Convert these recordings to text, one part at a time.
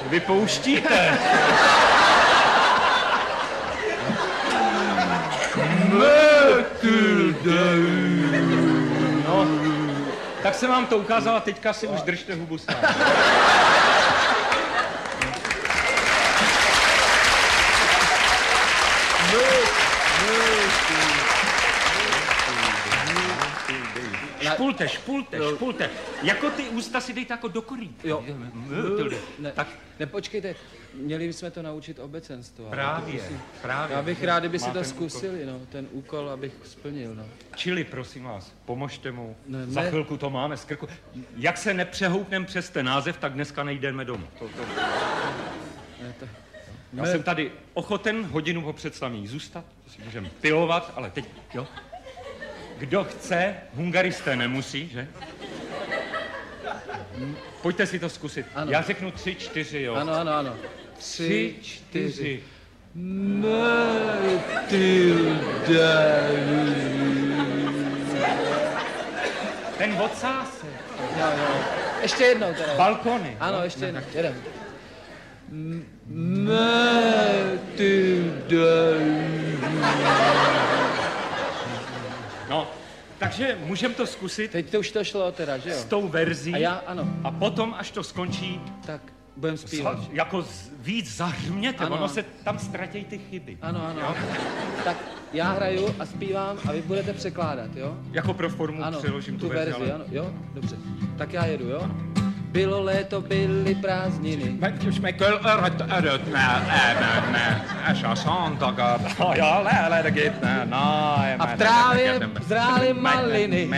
Vy pouštíte. No, tak jsem vám to ukázal a teďka si už držte hubu sám. Špulte. Jako ty ústa si dejte jako do korí. Jo. Ne, počkejte, měli bychom to naučit obecenstvo. Právě. Já bych rád, kdyby si to zkusili, no, ten úkol, abych splnil, no. Čili, prosím vás, pomožte mu. Za chvilku to máme z krku. Jak se nepřehoupneme přes ten název, tak dneska nejdeme domů. Já jsem tady ochoten hodinu po představení zůstat, to si můžeme pilovat, ale teď, jo. Kdo chce, hungaristé nemusí, že? Pojďte si to zkusit. Ano. Já řeknu 3, 4, jo. Ano. 3, 4. Ten odsásek. Jo. Ještě jednou teda. Balkony. Ano, jo? Ještě jednou. Jedem. No, takže můžeme to zkusit. Teď to už to šlo teda, že jo? S tou verzí. Ano. A potom, až to skončí, tak budeme zpívat. Jako víc zahřměte, ano. ono se tam ztratějí ty chyby. Ano. Jo? Tak já hraju a zpívám a vy budete překládat, jo? Jako pro formu přeložím tu verzi, ale... ano. Jo, dobře. Tak já jedu, jo? Bylo léto, byly prázdniny. A v trávě zrály maliny.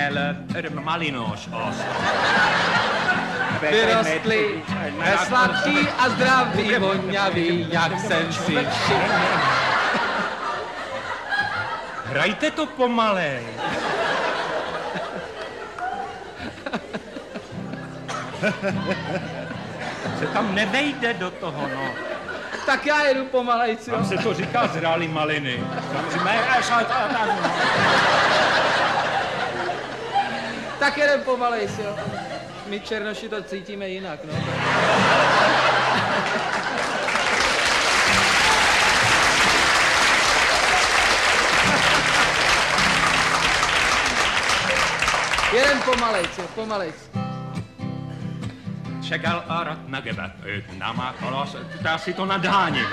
Vyrostly sladký a zdravý, vonavý, jak jsem si všiml. Hrajte to pomalej. Se tam nevejde do toho, no. Tak já jedu pomalejc, jo. Tam se to říká zrály maliny. Tak jedem pomalejc, jo. My černoši to cítíme jinak, no. Jedem pomalejc, jo, pomalejc. Čekal arat nagebat, nama kolos, dá si to nadáním.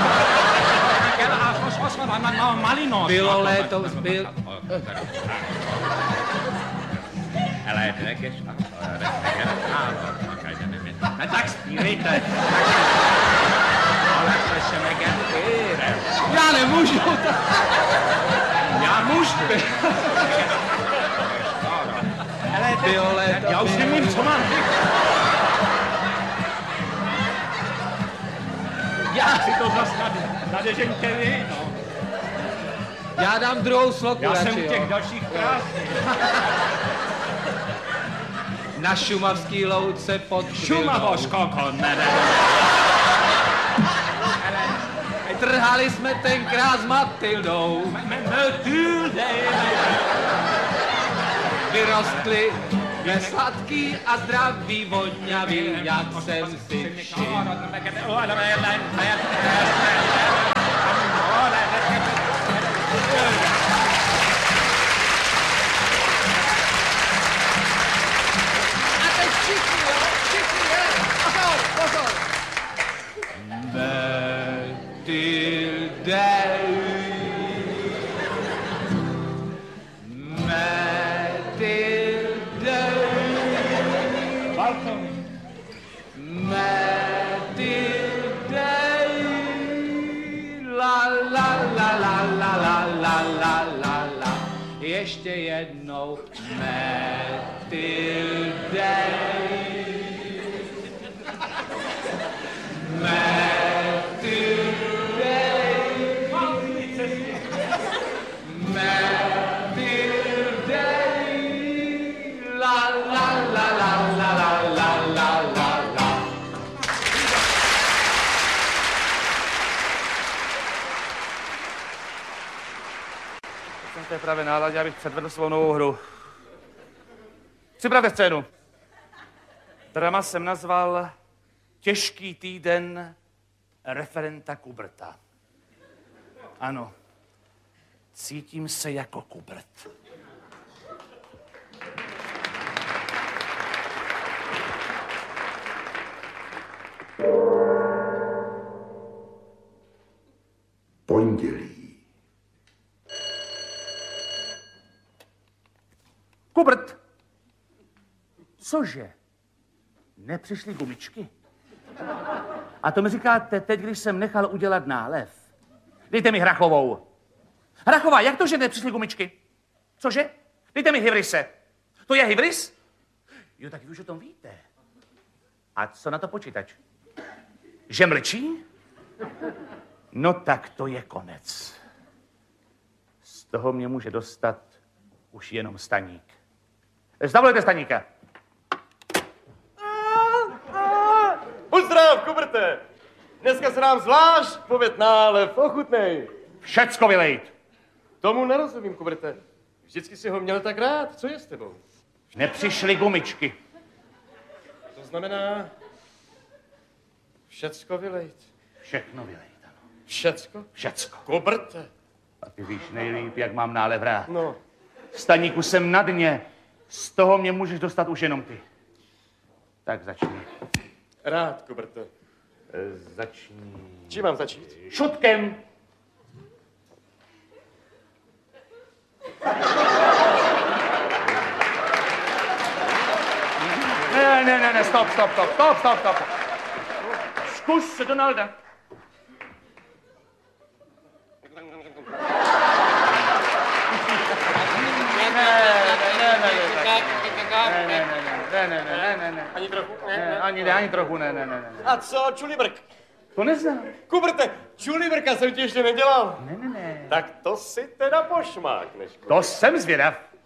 Malinoš. Bylo léto, tak zpívejte. Já nemůžu. Já můžu. Bylo léto. Já už nevím, co mám. Já si to zas nadežeňte vy, no. Já dám druhou sloku já radši, jsem u těch dalších krásných. Na šumavský louce pod chvilou. Šumavoškoko, ne. Trhali jsme tenkrát s Matildou. Vyrostli sladký a zdravý, vonavý, jak jsem si všiml. A teď všichni, jo? Všichni, jedem. Pozor. Ještě jednou Matilde. V té pravé náladě, abych předvedl svou novou hru. Připravte scénu. Drama jsem nazval Těžký týden referenta Kubrta. Ano, cítím se jako Kubrt. Pondělí. Kubrt! Cože? Nepřišly gumičky? A to mi říkáte teď, když jsem nechal udělat nálev. Dejte mi Hrachovou. Hrachová, jak to, že nepřišly gumičky? Cože? Dejte mi Hivrise. To je Hivris? Jo, tak vy už o tom víte. A co na to počítač? Že mlčí? No tak to je konec. Z toho mě může dostat už jenom Staník. Zavolejte Staníka. Pozdrav, Kubrte! Dneska se nám zvlášť pověd nálev, ochutnej. Všecko vylejt. Tomu nerozumím, Kubrte. Vždycky si ho měl tak rád. Co je s tebou? Nepřišly gumičky. To znamená... Všecko vylejt. Všechno vylejt, ano. Všecko? Všecko. Kubrte. A ty víš nejlíp, jak mám nálev rád. No. Staníku, jsem na dně. Z toho mě můžeš dostat už jenom ty. Tak začni. Rád, Kubrte. Začni. Čím mám začít? Šutkem. Ne, stop. Zkus, Donalda. Ne. Ani trochu? Ani trochu, ne. A co, čulibrk? To neznám. Kubrte, čulibrka jsem ti ještě nedělal. Ne. Tak to si teda pošmákneš. To jsem zvědav.